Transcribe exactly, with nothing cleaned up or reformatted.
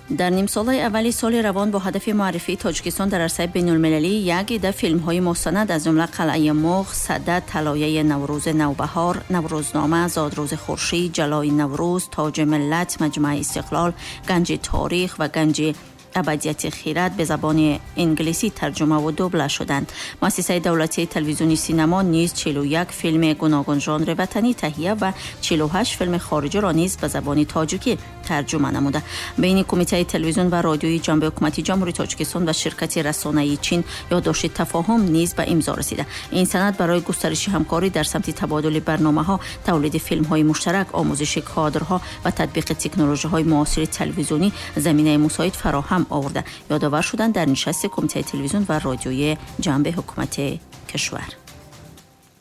در نیم ساله اولی سال روان با هدف معرفی تاجیکستان در عرصه بین‌المللی یک عده فیلم‌های مستند از جمله قلعه مخ، صدد، طلایه نوروز نوبهار، نوروزنامه، زادروز خورشید، جلای نوروز، تاج ملت، مجمع استقلال، گنج تاریخ و گنج ابدیت خیرات به زبان انگلیسی ترجمه و دوبله شدند. مؤسسه دولتی تلویزیونی سینما نیز چهل و یک فیلم گوناگون ژانر وطنی تهیه و چهل و هشت فیلم خارجی را نیز به زبان تاجیکی ترجمه نموده. بین کمیته تلویزیون و رادیویی جنبه حکومتی جمهوری تاجیکستان و شرکت رسانه‌ای چین یادداشت تفاهم نیز به امضا رسیده. این سند برای گسترش همکاری در سمت تبادل برنامه‌ها، تولید فیلم‌های مشترک، آموزش کادرها و تطبیق تکنولوژی‌های معاصر تلویزیونی زمینه مساعد فراهم آورده. یادآور شدند در نشست کمیته تلویزیون و رادیویی جنبه حکومت کشور.